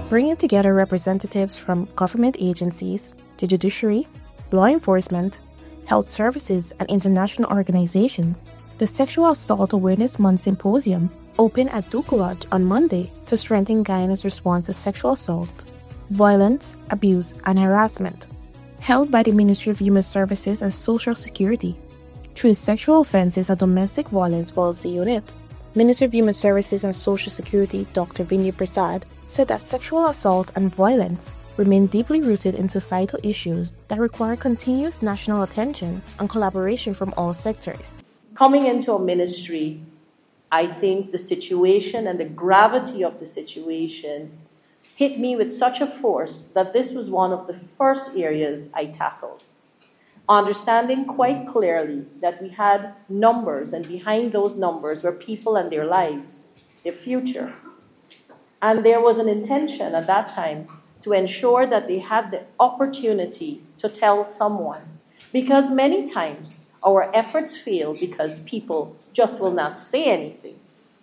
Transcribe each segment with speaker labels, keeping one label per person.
Speaker 1: bringing together representatives from government agencies, the judiciary, law enforcement, health services, and international organizations. The Sexual Assault Awareness Month Symposium opened at Duke Lodge on Monday to strengthen Guyana's response to sexual assault, violence, abuse, and harassment. Held by the Ministry of Human Services and Social Security through its Sexual Offences and Domestic Violence Policy Unit. Minister of Human Services and Social Security Dr. Vinay Prasad said that sexual assault and violence remain deeply rooted in societal issues that require continuous national attention and collaboration from all sectors.
Speaker 2: Coming into a ministry, I think the situation and the gravity of the situation hit me with such a force that this was one of the first areas I tackled. Understanding quite clearly that we had numbers, and behind those numbers were people and their lives, their future. And there was an intention at that time to ensure that they had the opportunity to tell someone. Because many times our efforts fail because people just will not say anything.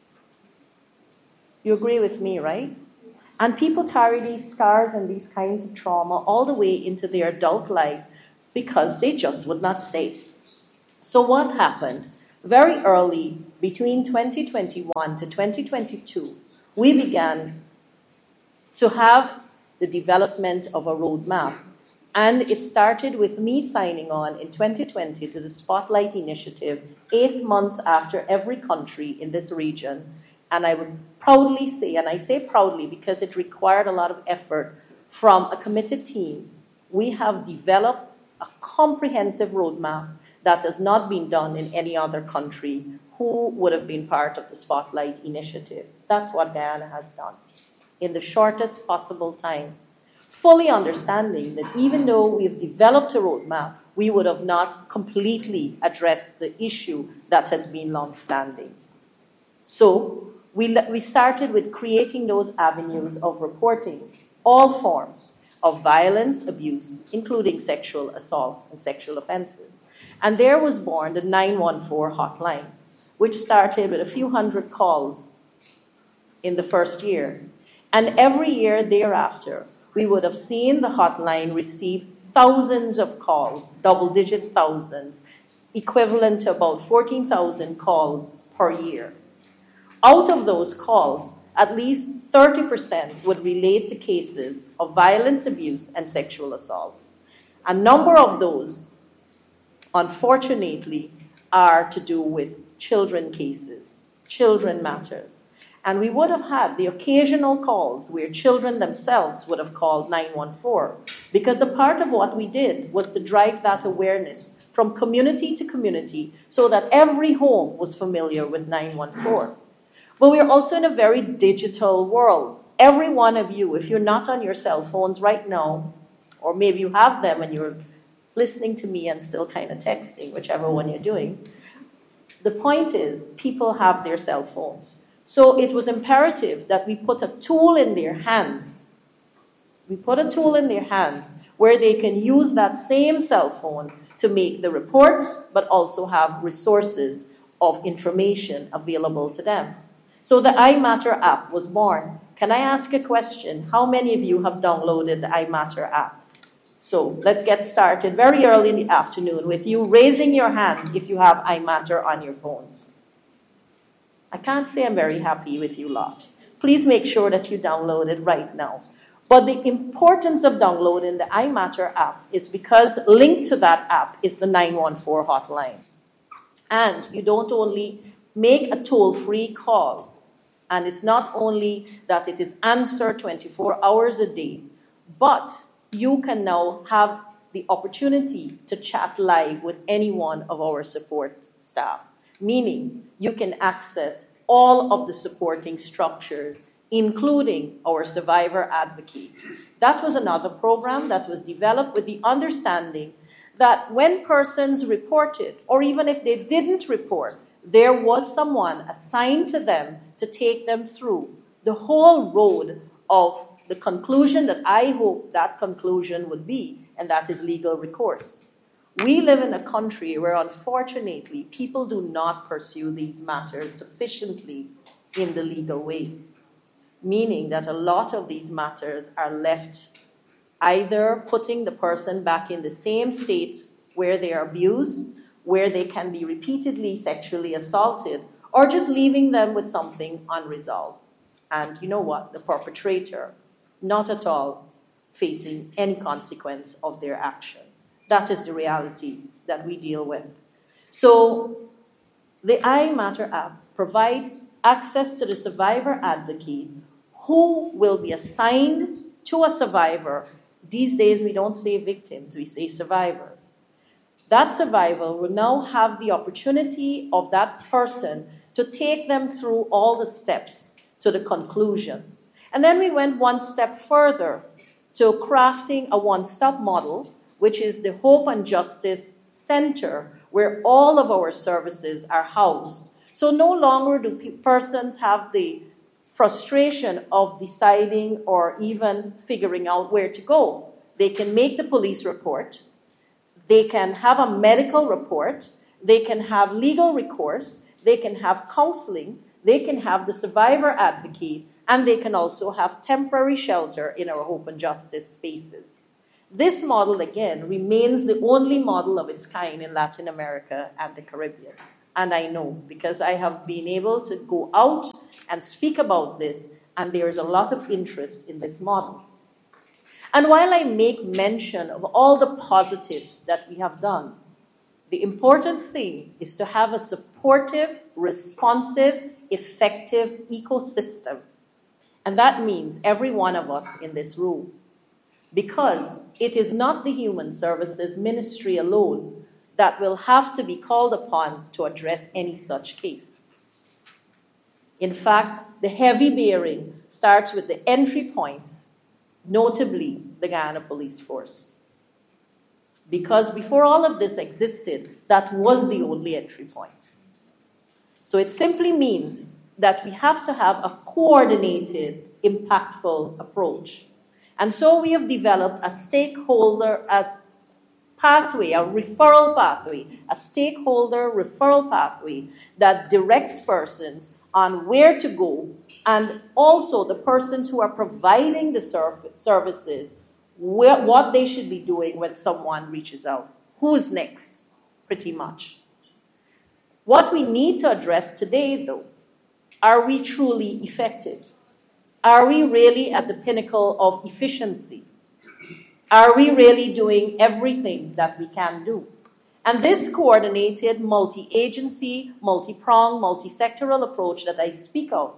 Speaker 2: You agree with me, right? And people carry these scars and these kinds of trauma all the way into their adult lives because they just would not say. So what happened? Very early, between 2021 to 2022, we began to have the development of a roadmap. And it started with me signing on in 2020 to the Spotlight Initiative, 8 months after every country in this region. And I would proudly say, and I say proudly because it required a lot of effort from a committed team, we have developed a comprehensive roadmap that has not been done in any other country who would have been part of the Spotlight Initiative. That's what Guyana has done in the shortest possible time, fully understanding that even though we've developed a roadmap, we would have not completely addressed the issue that has been long-standing. So we started with creating those avenues of reporting all forms of violence, abuse, including sexual assault and sexual offenses. And there was born the 914 hotline, which started with a few hundred calls in the first year. And every year thereafter, we would have seen the hotline receive thousands of calls, double-digit thousands, equivalent to about 14,000 calls per year. Out of those calls, at least 30% would relate to cases of violence, abuse, and sexual assault. A number of those, unfortunately, are to do with children cases, children matters. And we would have had the occasional calls where children themselves would have called 914, because a part of what we did was to drive that awareness from community to community so that every home was familiar with 914. But we're also in a very digital world. Every one of you, if you're not on your cell phones right now, or maybe you have them and you're listening to me and still kind of texting, whichever one you're doing, the point is people have their cell phones. So it was imperative that we put a tool in their hands. We put a tool in their hands where they can use that same cell phone to make the reports, but also have resources of information available to them. So the iMatter app was born. Can I ask a question? How many of you have downloaded the iMatter app? So let's get started very early in the afternoon with you raising your hands if you have iMatter on your phones. I can't say I'm very happy with you lot. Please make sure that you download it right now. But the importance of downloading the iMatter app is because linked to that app is the 914 hotline. And you don't only make a toll-free call, and it's not only that it is answered 24 hours a day, but you can now have the opportunity to chat live with any one of our support staff, meaning you can access all of the supporting structures, including our survivor advocate. That was another program that was developed with the understanding that when persons reported, or even if they didn't report, there was someone assigned to them to take them through the whole road of the conclusion that I hope that conclusion would be, and that is legal recourse. We live in a country where, unfortunately, people do not pursue these matters sufficiently in the legal way. meaning that a lot of these matters are left either putting the person back in the same state where they are abused, where they can be repeatedly sexually assaulted, or just leaving them with something unresolved. And you know what? The perpetrator, not at all facing any consequence of their action. That is the reality that we deal with. So the iMatter app provides access to the survivor advocate who will be assigned to a survivor. These days we don't say victims, we say survivors. That survivor will now have the opportunity of that person to take them through all the steps to the conclusion. And then we went one step further to crafting a one-stop model, which is the Hope and Justice Center, where all of our services are housed. So no longer do persons have the frustration of deciding or even figuring out where to go. They can make the police report, they can have a medical report, they can have legal recourse, they can have counseling, they can have the survivor advocate, and they can also have temporary shelter in our Hope and Justice spaces. This model, again, remains the only model of its kind in Latin America and the Caribbean. And I know, because I have been able to go out and speak about this, and there is a lot of interest in this model. And while I make mention of all the positives that we have done, the important thing is to have a supportive, responsive, effective ecosystem. And that means every one of us in this room. Because it is not the Human Services Ministry alone that will have to be called upon to address any such case. In fact, the heavy bearing starts with the entry points, notably the Guyana Police Force. Because before all of this existed, that was the only entry point. So it simply means that we have to have a coordinated, impactful approach. And so we have developed a stakeholder pathway, a referral pathway, a stakeholder referral pathway that directs persons on where to go, and also the persons who are providing the services, what they should be doing when someone reaches out. Who's next, pretty much. What we need to address today, though, are we truly effective? Are we really at the pinnacle of efficiency? Are we really doing everything that we can do? And this coordinated, multi-agency, multi-pronged, multi-sectoral approach that I speak of,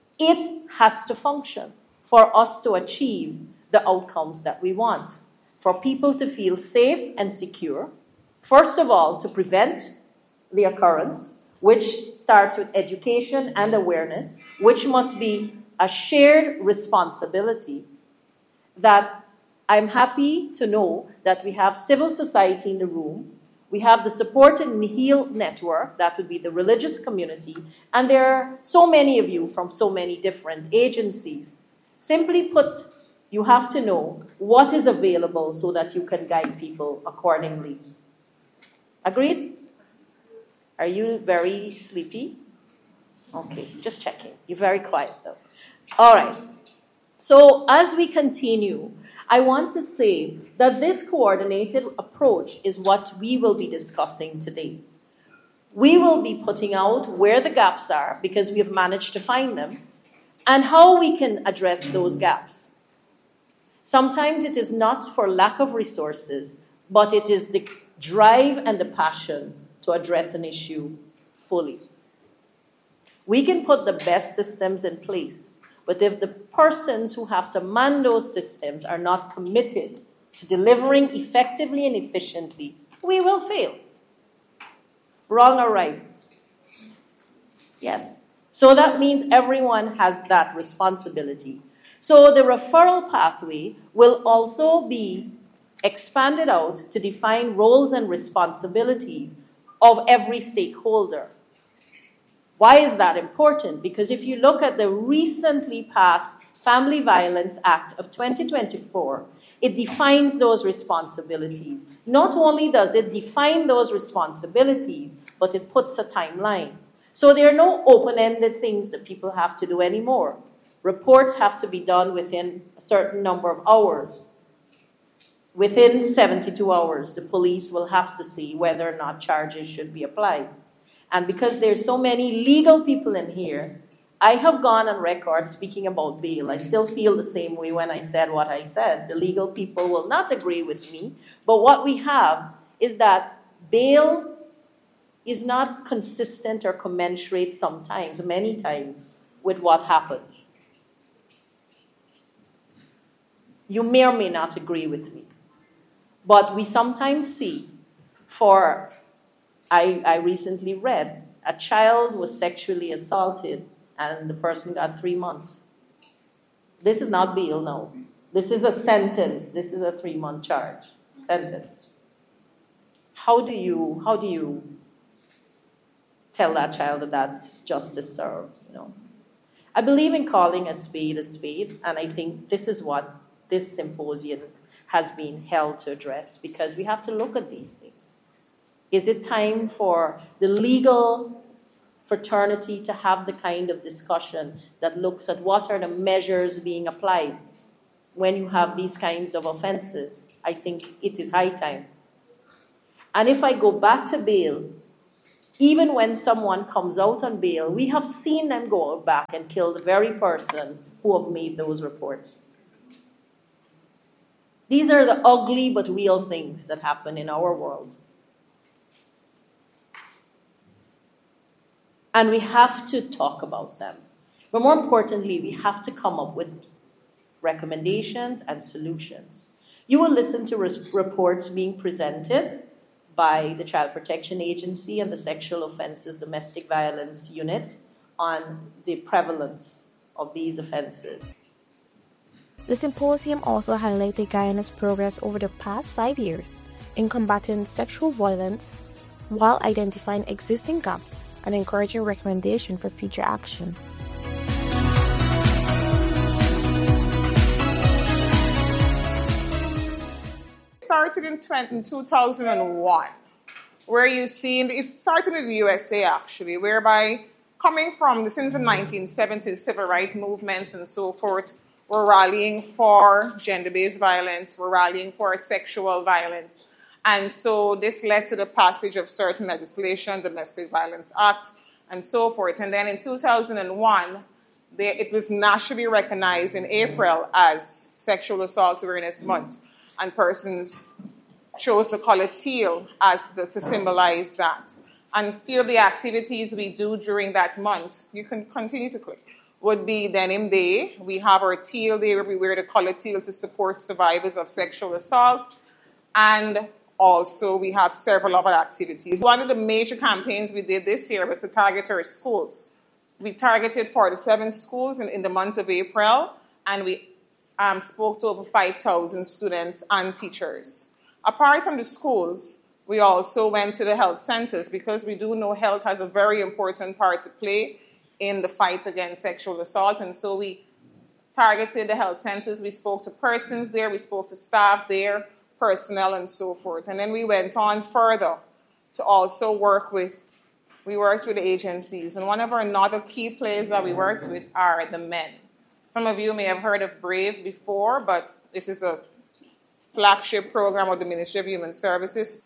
Speaker 2: it has to function for us to achieve the outcomes that we want. For people to feel safe and secure, first of all, to prevent the occurrence, which starts with education and awareness, which must be a shared responsibility. That I'm happy to know that we have civil society in the room, we have the Support and Heal Network, that would be the religious community, and there are so many of you from so many different agencies. Simply put, you have to know what is available so that you can guide people accordingly. Agreed? Are you very sleepy? Okay, just checking. You're very quiet though. All right. So as we continue, I want to say that this coordinated approach is what we will be discussing today. We will be putting out where the gaps are, because we have managed to find them, and how we can address those gaps. Sometimes it is not for lack of resources, but it is the drive and the passion to address an issue fully. We can put the best systems in place, but if the persons who have to man those systems are not committed to delivering effectively and efficiently, we will fail. Wrong or right? Yes. So that means everyone has that responsibility. So the referral pathway will also be expanded out to define roles and responsibilities of every stakeholder. Why is that important? Because if you look at the recently passed Family Violence Act of 2024, it defines those responsibilities. Not only does it define those responsibilities, but it puts a timeline. So there are no open-ended things that people have to do anymore. Reports have to be done within a certain number of hours. Within 72 hours, the police will have to see whether or not charges should be applied. And because there's so many legal people in here, I have gone on record speaking about bail. I still feel the same way when I said what I said. The legal people will not agree with me. But what we have is that bail is not consistent or commensurate sometimes, many times, with what happens. You may or may not agree with me. But we sometimes see, I recently read, a child was sexually assaulted and the person got 3 months. This is not bail, no. This is a sentence. This is a 3-month charge sentence. How do you tell that child that that's justice served? I believe in calling a spade, and I think this is what this symposium has been held to address, because we have to look at these things. Is it time for the legal fraternity to have the kind of discussion that looks at what are the measures being applied when you have these kinds of offenses? I think it is high time. And if I go back to bail, even when someone comes out on bail, we have seen them go back and kill the very persons who have made those reports. These are the ugly but real things that happen in our world. And we have to talk about them. But more importantly, we have to come up with recommendations and solutions. You will listen to reports being presented by the Child Protection Agency and the Sexual Offenses Domestic Violence Unit on the prevalence of these offenses.
Speaker 1: The symposium also highlighted Guyana's progress over the past 5 years in combating sexual violence while identifying existing gaps and encouraging recommendations for future action.
Speaker 3: Started in 2001, where you see, it started in the USA actually, whereby coming from since the 1970s, civil rights movements and so forth, we're rallying for gender-based violence, we're rallying for sexual violence. And so this led to the passage of certain legislation, Domestic Violence Act, and so forth. And then in 2001, it was nationally recognized in April as Sexual Assault Awareness Month. And persons chose the color teal to symbolize that. And few of the activities we do during that month, you can continue to click, would be Denim Day. We have our teal day where we wear the color teal to support survivors of sexual assault. And also we have several other activities. One of the major campaigns we did this year was to target our schools. We targeted 47 schools in the month of April, and we spoke to over 5,000 students and teachers. Apart from the schools, we also went to the health centers, because we do know health has a very important part to play in the fight against sexual assault. And so we targeted the health centers. We spoke to persons there. We spoke to staff there, personnel, and so forth. And then we went on further to also worked with agencies. And one of our another key players that we worked with are the men. Some of you may have heard of BRAVE before, but this is a flagship program of the Ministry of Human Services.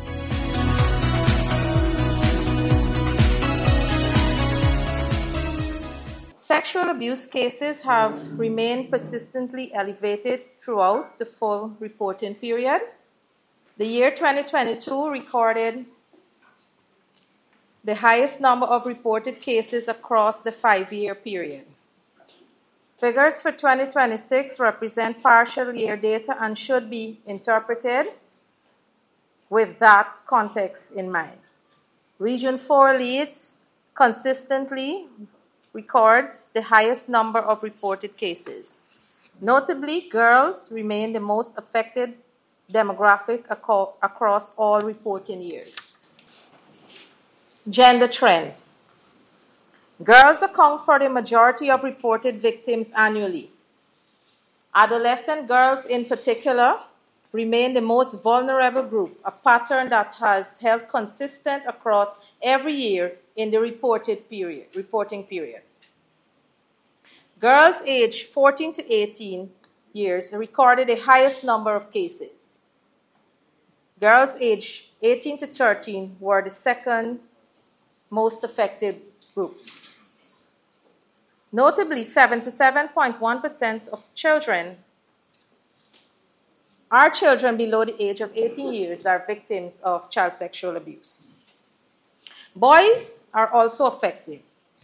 Speaker 4: Sexual abuse cases have remained persistently elevated throughout the full reporting period. The year 2022 recorded the highest number of reported cases across the 5-year period. Figures for 2026 represent partial year data and should be interpreted with that context in mind. Region 4 leads consistently records the highest number of reported cases. Notably, girls remain the most affected demographic across all reporting years. Gender trends. Girls account for the majority of reported victims annually. Adolescent girls in particular remain the most vulnerable group, a pattern that has held consistent across every year in the reporting period. Girls aged 14 to 18 years recorded the highest number of cases. Girls aged 18 to 13 were the second most affected group. Notably, 77.1% of children below the age of 18 years are victims of child sexual abuse. Boys are also affected,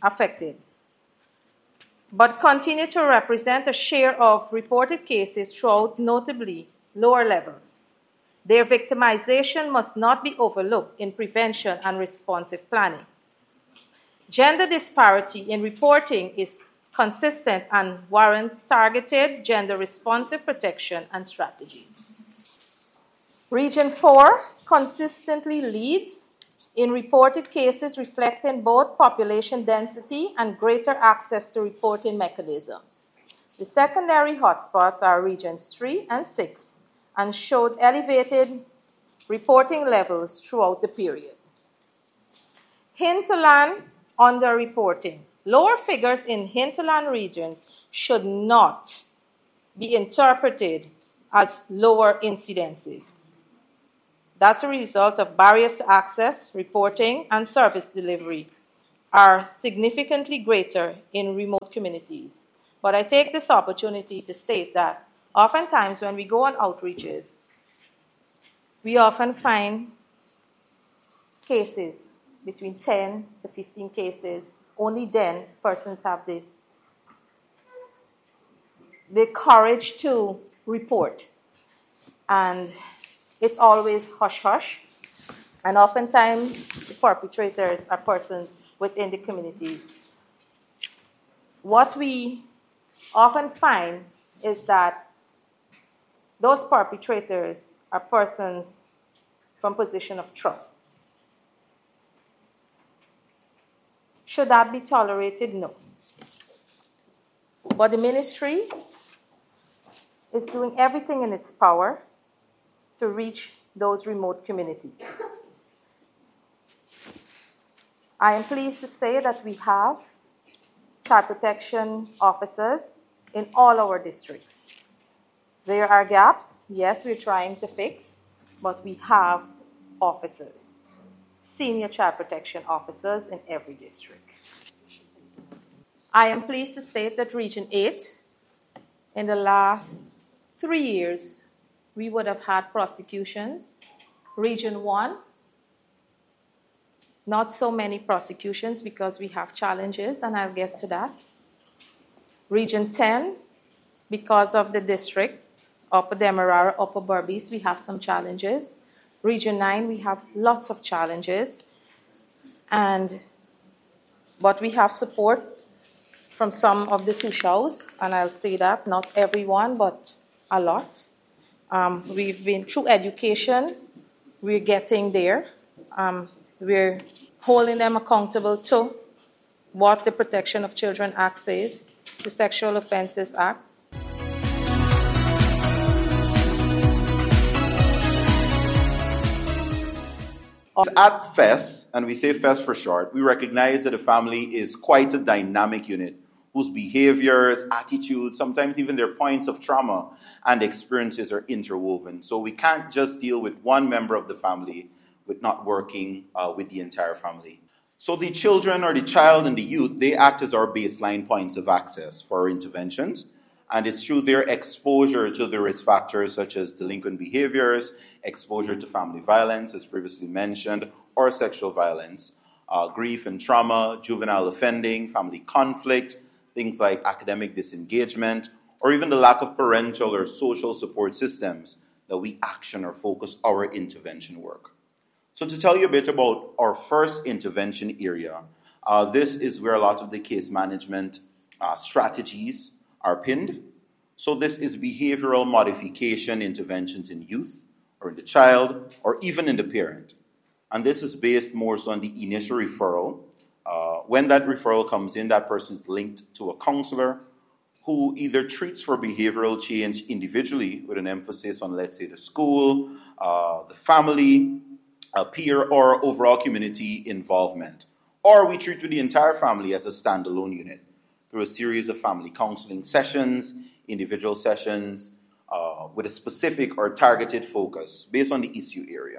Speaker 4: but continue to represent a share of reported cases throughout notably lower levels. Their victimization must not be overlooked in prevention and responsive planning. Gender disparity in reporting is consistent and warrants targeted gender-responsive protection and strategies. Region 4 consistently leads in reported cases reflecting both population density and greater access to reporting mechanisms. The secondary hotspots are Regions 3 and 6 and showed elevated reporting levels throughout the period. Hinterland underreporting. Lower figures in hinterland regions should not be interpreted as lower incidences. That's a result of barriers to access, reporting, and service delivery are significantly greater in remote communities. But I take this opportunity to state that oftentimes when we go on outreaches, we often find cases between 10 to 15 cases. Only then persons have the courage to report. And it's always hush-hush. And oftentimes the perpetrators are persons within the communities. What we often find is that those perpetrators are persons from position of trust. Should that be tolerated? No. But the ministry is doing everything in its power to reach those remote communities. I am pleased to say that we have child protection officers in all our districts. There are gaps, yes, we're trying to fix, but we have officers, senior child protection officers in every district. I am pleased to state that Region 8, in the last 3 years, we would have had prosecutions. Region 1, not so many prosecutions because we have challenges, and I'll get to that. Region 10, because of the district, Upper Demerara, Upper Berbice, we have some challenges. Region 9, we have lots of challenges. But we have support from some of the Tushaus, and I'll say that, not everyone, but a lot. We've been, through education, we're getting there. We're holding them accountable to what the Protection of Children Act says, the Sexual Offences Act.
Speaker 5: At FES, and we say FES for short, we recognize that a family is quite a dynamic unit whose behaviors, attitudes, sometimes even their points of trauma and experiences are interwoven. So we can't just deal with one member of the family with not working with the entire family. So the children or the child and the youth, they act as our baseline points of access for our interventions. And it's through their exposure to the risk factors such as delinquent behaviors, exposure to family violence, as previously mentioned, or sexual violence, grief and trauma, juvenile offending, family conflict, things like academic disengagement, or even the lack of parental or social support systems that we action or focus our intervention work. So to tell you a bit about our first intervention area, this is where a lot of the case management strategies are pinned. So this is behavioral modification interventions in youth, or in the child, or even in the parent. And this is based more so on the initial referral. When that referral comes in, that person is linked to a counselor who either treats for behavioral change individually with an emphasis on, let's say, the school, the family, peer, or overall community involvement. Or we treat with the entire family as a standalone unit. through a series of family counseling sessions, individual sessions, with a specific or targeted focus based on the issue area.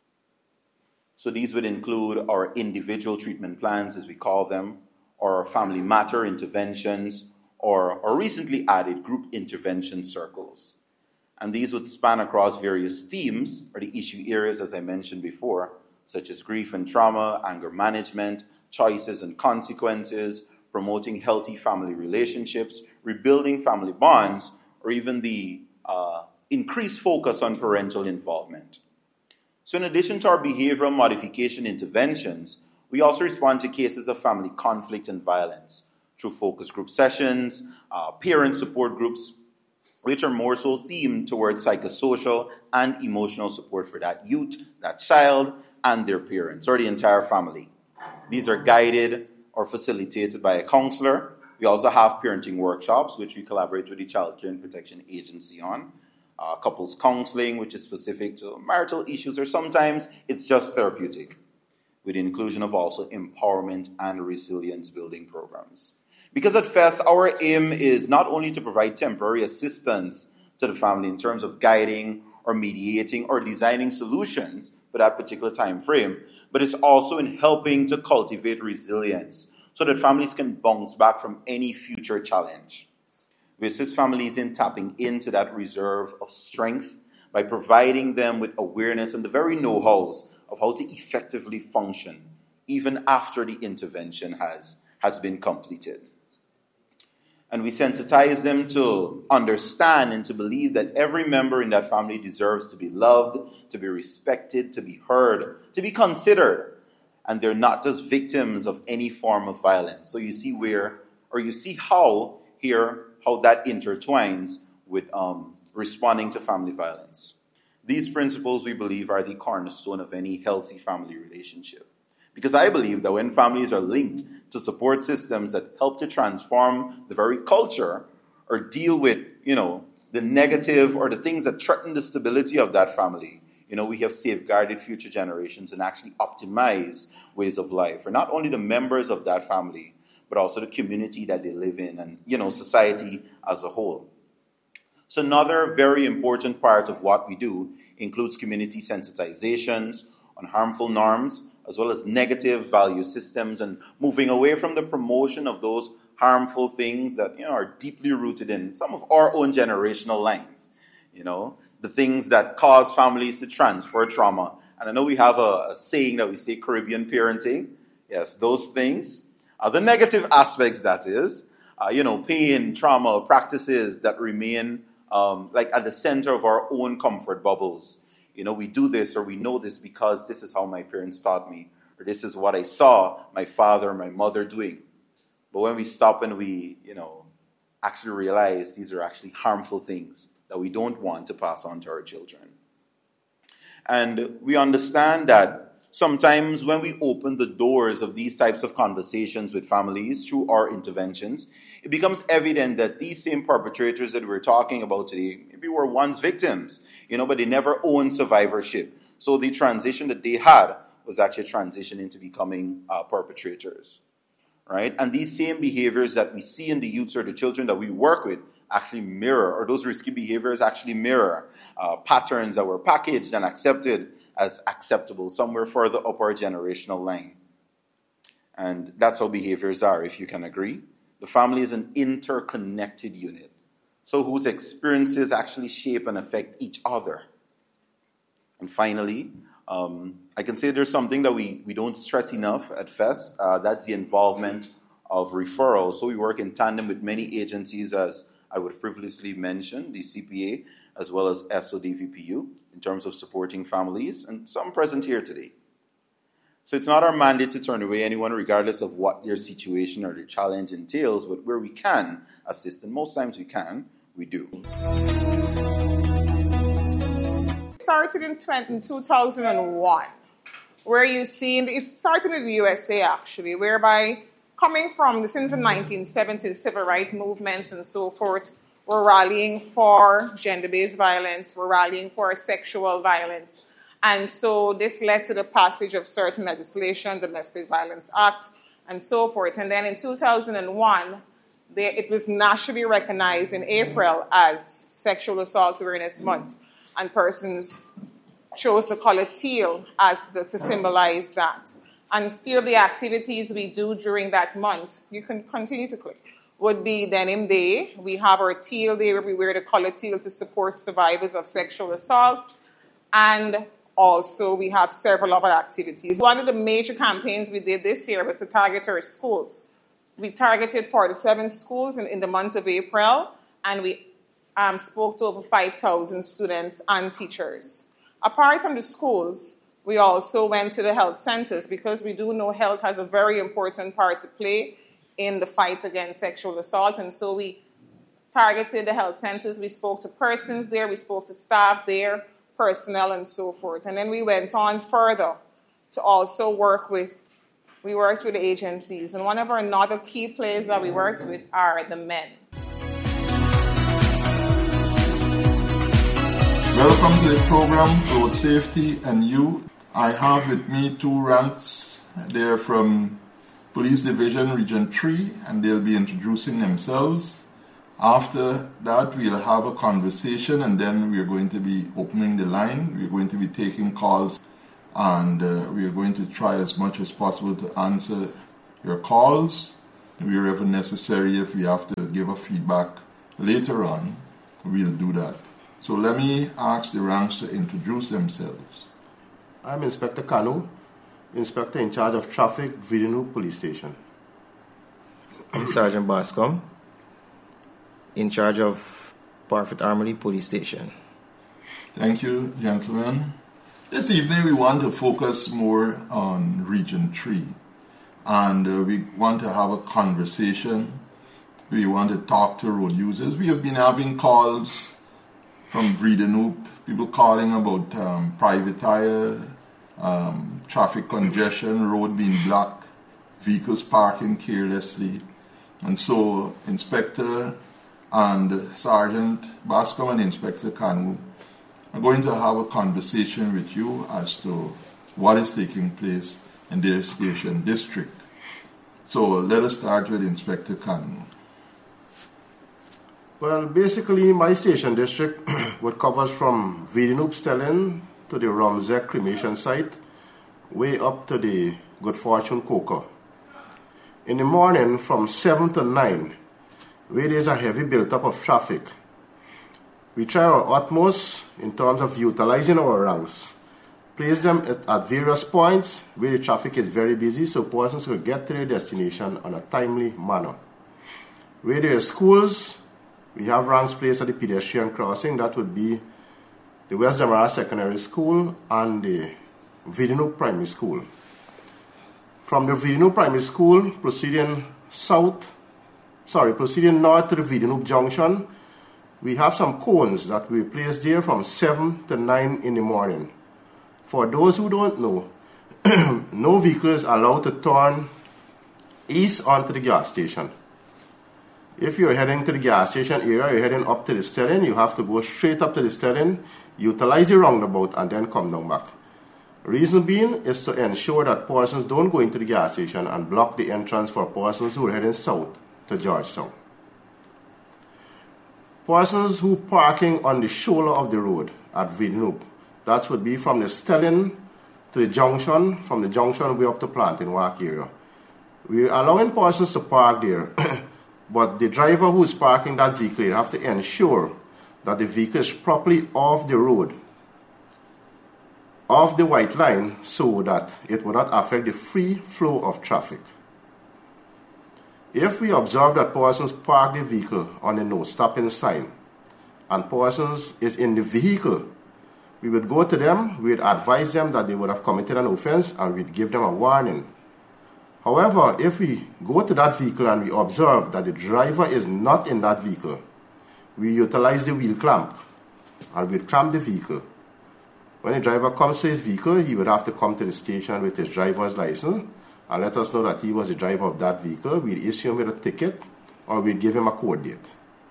Speaker 5: So these would include our individual treatment plans, as we call them, or family matter interventions, or recently added group intervention circles. And these would span across various themes or the issue areas, as I mentioned before, such as grief and trauma, anger management, choices and consequences, promoting healthy family relationships, rebuilding family bonds, or even the increased focus on parental involvement. So in addition to our behavioral modification interventions, we also respond to cases of family conflict and violence through focus group sessions, parent support groups, which are more so themed towards psychosocial and emotional support for that youth, that child, and their parents, or the entire family. These are guided or facilitated by a counselor. We also have parenting workshops, which we collaborate with the Child Care and Protection Agency on. Couples counseling, which is specific to marital issues, or sometimes it's just therapeutic, with the inclusion of also empowerment and resilience building programs. Because at FES, our aim is not only to provide temporary assistance to the family in terms of guiding or mediating or designing solutions for that particular time frame, but it's also in helping to cultivate resilience so that families can bounce back from any future challenge. We assist families in tapping into that reserve of strength by providing them with awareness and the very know-hows of how to effectively function even after the intervention has been completed. And we sensitize them to understand and to believe that every member in that family deserves to be loved, to be respected, to be heard, to be considered. And they're not just victims of any form of violence. So you see how that intertwines with responding to family violence. These principles, we believe, are the cornerstone of any healthy family relationship. Because I believe that when families are linked to support systems that help to transform the very culture or deal with, the negative or the things that threaten the stability of that family, we have safeguarded future generations and actually optimized ways of life for not only the members of that family, but also the community that they live in and, society as a whole. So another very important part of what we do includes community sensitizations on harmful norms, as well as negative value systems, and moving away from the promotion of those harmful things that are deeply rooted in some of our own generational lines. The things that cause families to transfer trauma. And I know we have a saying that we say Caribbean parenting. Yes, those things. The negative aspects, that is, pain, trauma, practices that remain at the center of our own comfort bubbles. We do this or we know this because this is how my parents taught me, or this is what I saw my father or my mother doing. But when we stop and we, actually realize these are actually harmful things that we don't want to pass on to our children. And we understand that sometimes when we open the doors of these types of conversations with families through our interventions, it becomes evident that these same perpetrators that we're talking about today maybe were once victims, but they never owned survivorship. So the transition that they had was actually a transition into becoming perpetrators, right? And these same behaviors that we see in the youths or the children that we work with actually mirror, or those risky behaviors actually mirror patterns that were packaged and accepted as acceptable somewhere further up our generational line. And that's how behaviors are, if you can agree. The family is an interconnected unit, so whose experiences actually shape and affect each other. And finally, I can say there's something that we don't stress enough at FES. That's the involvement of referrals. So we work in tandem with many agencies, as I would previously mention, the CPA, as well as SODVPU, in terms of supporting families, and some present here today. So it's not our mandate to turn away anyone regardless of what their situation or their challenge entails, but where we can assist, and most times we can, we do.
Speaker 3: Started in 2001, where you see, it started in the USA actually, whereby coming from since the 1970s, civil rights movements and so forth, we're rallying for gender-based violence, we're rallying for sexual violence. And so this led to the passage of certain legislation, Domestic Violence Act, and so forth. And then in 2001, it was nationally recognized in April as Sexual Assault Awareness Month, and persons chose the color teal as to symbolize that. And few of the activities we do during that month, you can continue to click, would be Denim Day. We have our Teal Day where we wear the color teal to support survivors of sexual assault. And also we have several other activities. One of the major campaigns we did this year was to target our schools. We targeted 47 schools in the month of April, and we spoke to over 5,000 students and teachers. Apart from the schools, we also went to the health centers because we do know health has a very important part to play in the fight against sexual assault. And so we targeted the health centers. We spoke to persons there. We spoke to staff there, personnel, and so forth. And then we went on further to also worked with the agencies. And one of our another key players that we worked with are the men.
Speaker 6: Welcome to the program, Road Safety and You. I have with me two ranks. They're from Police Division Region 3, and they'll be introducing themselves. After that, we'll have a conversation, and then we're going to be opening the line. We're going to be taking calls, and we're going to try as much as possible to answer your calls. Wherever necessary, if we have to give a feedback later on, we'll do that. So let me ask the ranks to introduce themselves.
Speaker 7: I'm Inspector Kanu, Inspector in charge of traffic, Vidinu Police Station.
Speaker 8: I'm Sergeant Bascom, in charge of Parfitt Armory Police Station.
Speaker 6: Thank you, gentlemen. This evening we want to focus more on Region 3, and we want to have a conversation. We want to talk to road users. We have been having calls from Vidinu, people calling about private tire, traffic congestion, road being blocked, vehicles parking carelessly. And so Inspector and Sergeant Bascom and Inspector Kanu are going to have a conversation with you as to what is taking place in their station district. So let us start with Inspector Kanu.
Speaker 7: Well, basically, my station district, what covers from Vidinu Stelling to the Romzek cremation site, way up to the Good Fortune Coker. In the morning, from 7 to 9, where there's a heavy build-up of traffic, we try our utmost in terms of utilizing our ranks, place them at various points where the traffic is very busy so persons will get to their destination on a timely manner. Where there are schools, we have ranks placed at the pedestrian crossing. That would be the West Demerara Secondary School and the Vidinu Primary School. From the Vidinu Primary School, proceeding north to the Vidinu Junction, we have some cones that we place there from 7 to 9 in the morning. For those who don't know, no vehicle is allowed to turn east onto the gas station. If you're heading to the gas station area, you're heading up to the Stelling, you have to go straight up to the Stelling, utilize the roundabout, and then come down back. Reason being is to ensure that persons don't go into the gas station and block the entrance for persons who are heading south to Georgetown. Persons who parking on the shoulder of the road at Vidinu, that would be from the Stelling to the junction, from the junction way up to Planting Walk area. We're allowing persons to park there. But the driver who is parking that vehicle, you have to ensure that the vehicle is properly off the road, off the white line, so that it will not affect the free flow of traffic. If we observe that persons park the vehicle on a no stopping sign, and persons is in the vehicle, we would go to them, we would advise them that they would have committed an offense, and we'd give them a warning. However, if we go to that vehicle and we observe that the driver is not in that vehicle, we utilize the wheel clamp and we clamp the vehicle. When the driver comes to his vehicle, he would have to come to the station with his driver's license and let us know that he was the driver of that vehicle. We'd issue him with a ticket or we'd give him a court date.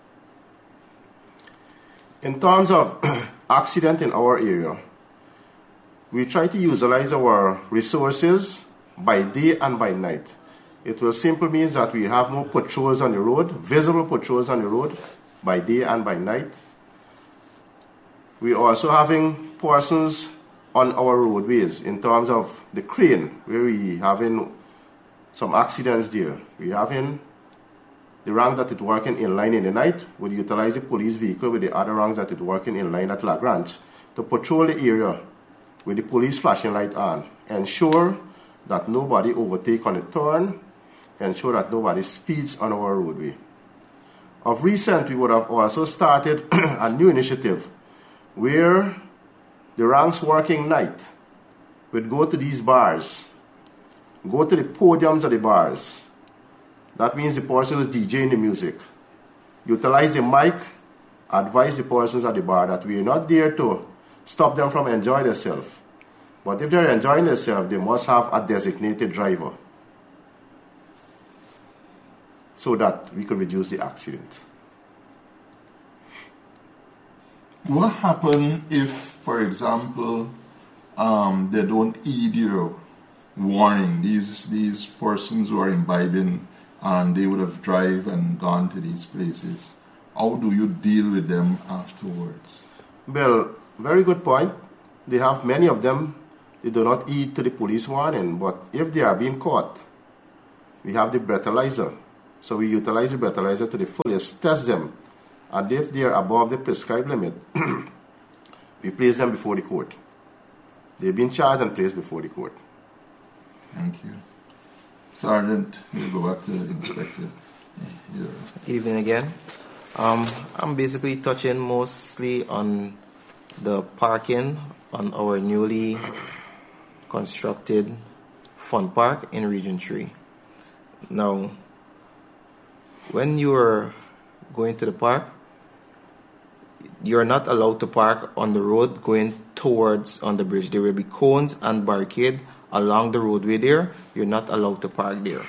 Speaker 7: In terms of accident in our area, we try to utilize our resources by day and by night. It will simply mean that we have more patrols on the road, visible patrols on the road, by day and by night. We're also having persons on our roadways in terms of the crane, where we having some accidents there. We're having the rank that is working in line in the night would utilize the police vehicle with the other ranks that is working in line at Lagrange to patrol the area with the police flashing light on. Ensure that nobody overtake on the turn. Ensure that nobody speeds on our roadway. Of recent, we would have also started a new initiative where the ranks working night would go to these bars, go to the podiums of the bars. That means the person who's DJing the music. Utilize the mic, advise the persons at the bar that we are not there to stop them from enjoying themselves. But if they're enjoying themselves, they must have a designated driver so that we could reduce the accident.
Speaker 6: What happens if, for example, they don't heed your warning? These persons who are imbibing and they would have drive and gone to these places. How do you deal with them afterwards?
Speaker 7: Well, very good point. They have many of them, they do not heed to the police warning, but if they are being caught, we have the breathalyzer. So we utilize the breathalyzer to the fullest, test them, and if they are above the prescribed limit, we place them before the court. They've been charged and placed before the court.
Speaker 6: Thank you. Sergeant, we'll go back to the inspector.
Speaker 8: Good evening again. I'm basically touching mostly on the parking on our newly constructed fun park in Region 3. Now, when you are going to the park, you're not allowed to park on the road going towards on the bridge. There will be cones and barricade along the roadway there. You're not allowed to park there.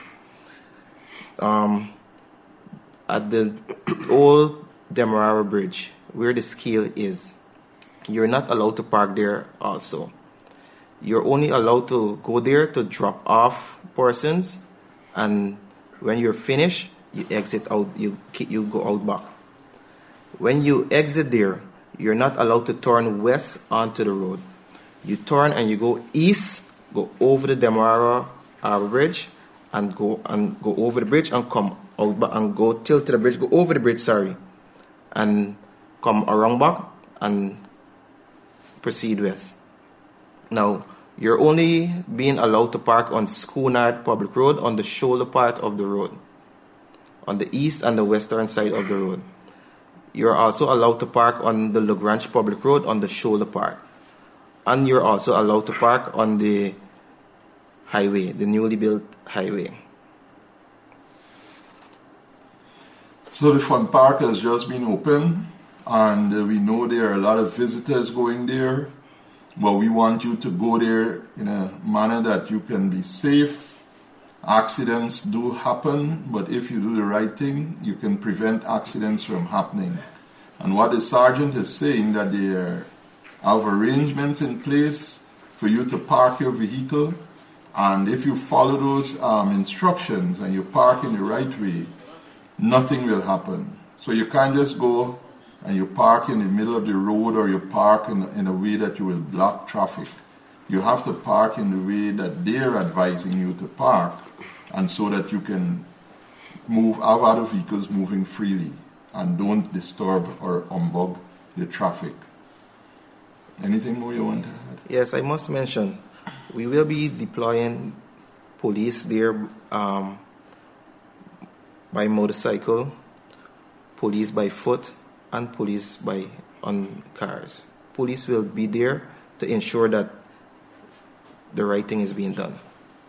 Speaker 8: At the old Demerara Bridge, where the scale is, you're not allowed to park there also. You're only allowed to go there to drop off persons, and when you're finished, you exit out, you go out back. When you exit there, you're not allowed to turn west onto the road. You turn and you go east, go over the Demerara Harbour Bridge, and go over the bridge and come out back and go tilt to the bridge, go over the bridge, and come around back and proceed west. Now, you're only being allowed to park on Schoonard Public Road on the shoulder part of the road, on the east and the western side of the road. You're also allowed to park on the Lagrange Public Road on the shoulder part. And you're also allowed to park on the highway, the newly built highway.
Speaker 6: So the fun park has just been opened, and we know there are a lot of visitors going there, but we want you to go there in a manner that you can be safe. Accidents do happen, but if you do the right thing, you can prevent accidents from happening. And what the sergeant is saying, that they have arrangements in place for you to park your vehicle, and if you follow those instructions and you park in the right way, nothing will happen. So you can't just go and you park in the middle of the road, or you park in a way that you will block traffic. You have to park in the way that they're advising you to park, and so that you can have other vehicles moving freely and don't disturb or humbug the traffic. Anything more you want to add?
Speaker 8: Yes, I must mention, we will be deploying police there by motorcycle, police by foot, and police on cars. Police will be there to ensure that the right thing is being done.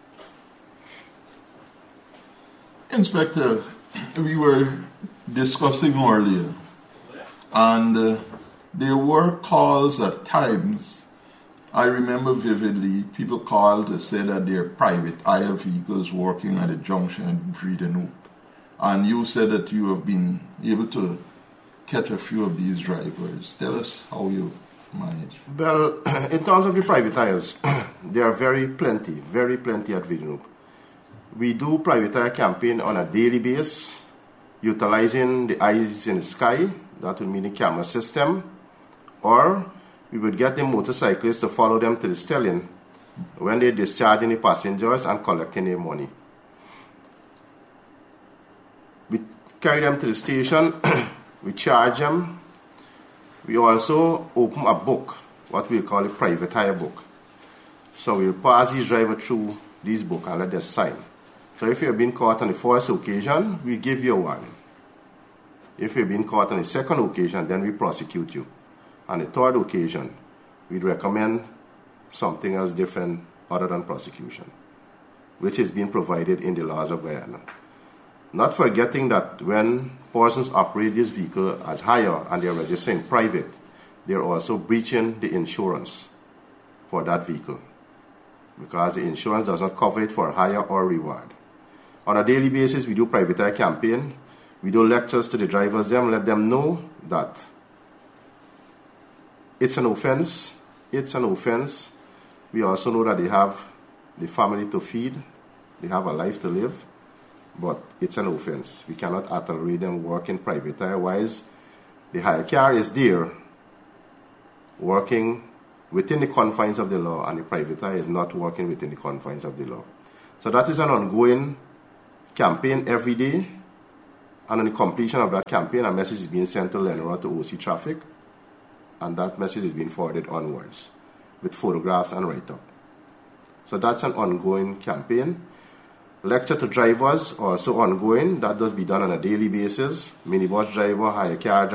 Speaker 6: Inspector, we were discussing earlier, and there were calls at times. I remember vividly, people called to say that their private hire vehicles working at a junction at Breed and Hoop. And you said that you have been able to catch a few of these drivers. Tell us how you manage.
Speaker 7: Well, in terms of the private hires, there are very plenty at Breed and Hoop. We do private hire campaign on a daily basis, utilizing the eyes in the sky, that would mean the camera system, or we would get the motorcyclists to follow them to the stallion when they're discharging the passengers and collecting their money. We carry them to the station, we charge them. We also open a book, what we call a private hire book. So we'll pass these drivers through this book and let them sign. So if you've been caught on the first occasion, we give you a warning. If you've been caught on the second occasion, then we prosecute you. On the third occasion, we'd recommend something else different other than prosecution, which is being provided in the laws of Guyana. Not forgetting that when persons operate this vehicle as hire and they're registering private, they're also breaching the insurance for that vehicle, because the insurance does not cover it for hire or reward. On a daily basis, we do private hire campaign. We do lectures to the drivers, let them know that it's an offense. It's an offense. We also know that they have the family to feed. They have a life to live. But it's an offense. We cannot tolerate them working private hire. Otherwise, the hire car is there working within the confines of the law, and the private hire is not working within the confines of the law. So that is an ongoing campaign every day. And on the completion of that campaign, a message is being sent to Lenora to OC Traffic, and that message is being forwarded onwards with photographs and write-up. So that's an ongoing campaign. Lecture to drivers also ongoing. That does be done on a daily basis. Minibus driver, hire car driver.